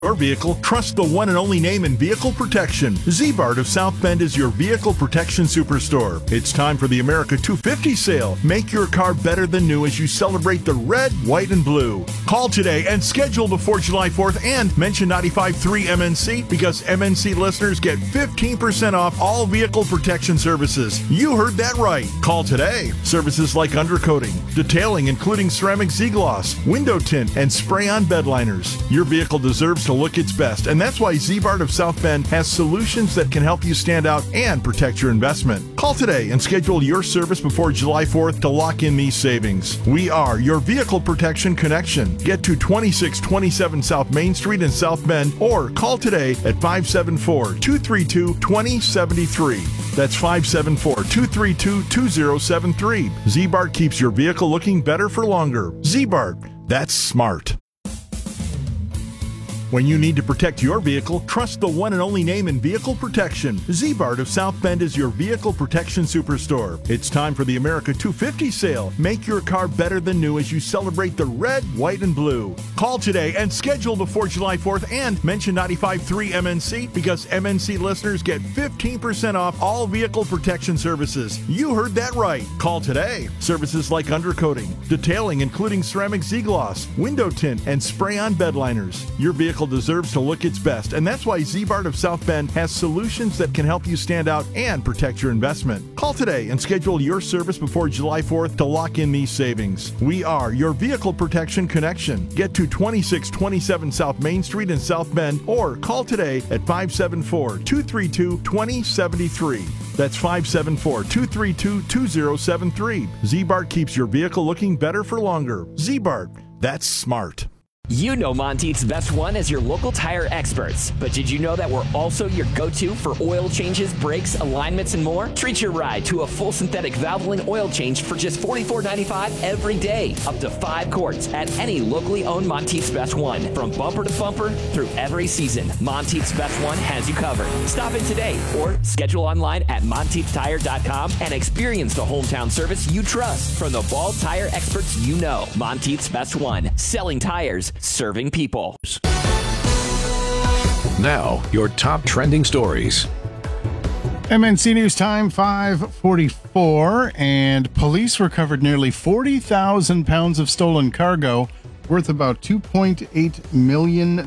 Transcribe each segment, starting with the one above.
Your vehicle, trust the one and only name in vehicle protection. Z-Bart of South Bend is your vehicle protection superstore. It's time for the America 250 sale. Make your car better than new as you celebrate the red, white, and blue. Call today and schedule before July 4th and mention 95.3 MNC because MNC listeners get 15% off all vehicle protection services. You heard that right. Call today. Services like undercoating, detailing including ceramic Z-Gloss, window tint, and spray-on bed liners. Your vehicle deserves to look its best, and that's why Z-Bart of South Bend has solutions that can help you stand out and protect your investment. Call today and schedule your service before July 4th to lock in these savings. We are your vehicle protection connection. Get to 2627 South Main Street in South Bend or call today at 574-232-2073. That's 574-232-2073. Z-Bart keeps your vehicle looking better for longer. Z-Bart, that's smart. When you need to protect your vehicle, trust the one and only name in vehicle protection. Z-Bart of South Bend is your vehicle protection superstore. It's time for the America 250 sale. Make your car better than new as you celebrate the red, white, and blue. Call today and schedule before July 4th and mention 95.3 MNC because MNC listeners get 15% off all vehicle protection services. You heard that right. Call today. Services like undercoating, detailing including ceramic Z-Gloss, window tint, and spray-on bed liners. Your vehicle deserves to look its best, and that's why Z-Bart of South Bend has solutions that can help you stand out and protect your investment. Call today and schedule your service before July 4th to lock in these savings. We are your vehicle protection connection. Get to 2627 South Main Street in South Bend or call today at 574-232-2073. That's 574-232-2073. Z-Bart keeps your vehicle looking better for longer. Z-Bart, that's smart. You know Monteith's Best One as your local tire experts, but did you know that we're also your go-to for oil changes, brakes, alignments, and more? Treat your ride to a full synthetic Valvoline oil change for just $44.95 every day, up to 5 quarts at any locally owned Monteith's Best One. From bumper to bumper through every season, Monteith's Best One has you covered. Stop in today or schedule online at MonteithTire.com and experience the hometown service you trust from the Ball Tire experts you know. Monteith's Best One, selling tires, serving people. Now, your top trending stories. MNC News Time, 5:44, and police recovered nearly 40,000 pounds of stolen cargo worth about $2.8 million.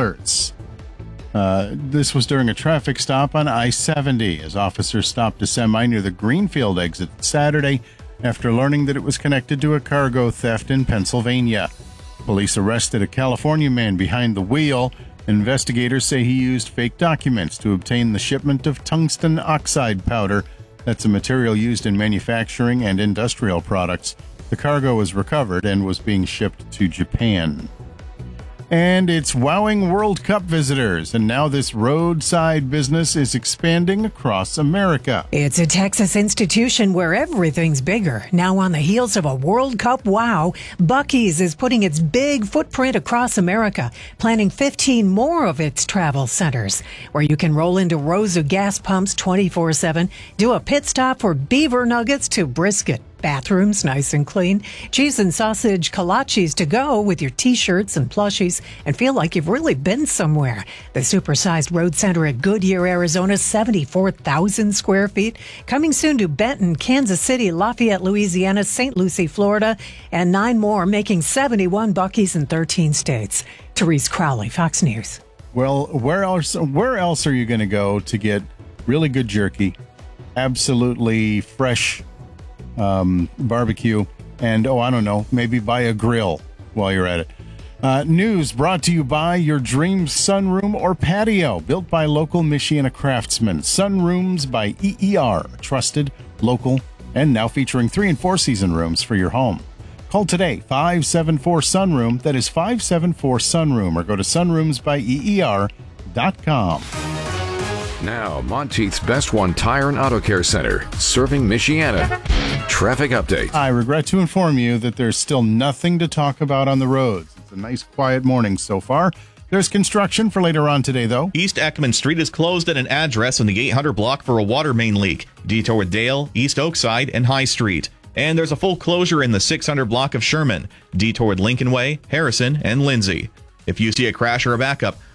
This was during a traffic stop on I-70 as officers stopped a semi near the Greenfield exit Saturday after learning that it was connected to a cargo theft in Pennsylvania. Police arrested a California man behind the wheel. Investigators say he used fake documents to obtain the shipment of tungsten oxide powder. That's a material used in manufacturing and industrial products. The cargo was recovered and was being shipped to Japan. And it's wowing World Cup visitors, and now this roadside business is expanding across America. It's a Texas institution where everything's bigger. Now on the heels of a World Cup wow, Buc-ee's is putting its big footprint across America, planning 15 more of its travel centers, where you can roll into rows of gas pumps 24/7, do a pit stop for beaver nuggets to brisket. Bathrooms nice and clean, cheese and sausage kolaches to go with your t-shirts and plushies, and feel like you've really been somewhere. The supersized road center at Goodyear, Arizona, 74,000 square feet, coming soon to Benton, Kansas City, Lafayette, Louisiana, St. Lucie, Florida, and 9 more, making 71 Buc-ee's in 13 states. Therese Crowley, Fox News. Well, where else are you going to go to get really good jerky, absolutely fresh barbecue, and I don't know, maybe buy a grill while you're at it. News brought to you by your dream sunroom or patio, built by local Michiana craftsmen. Sunrooms by EER, trusted, local, and now featuring 3 and 4 season rooms for your home. Call today, 574-SUNROOM, that is 574-SUNROOM, or go to sunroomsbyeer.com. Now, Monteith's Best One Tire and Auto Care Center, serving Michiana. Traffic update. I regret to inform you that there's still nothing to talk about on the roads. It's a nice, quiet morning so far. There's construction for later on today, though. East Ekman Street is closed at an address on the 800 block for a water main leak. Detour with Dale, East Oakside, and High Street. And there's a full closure in the 600 block of Sherman. Detour with Lincoln Way, Harrison, and Lindsay. If you see a crash or a backup,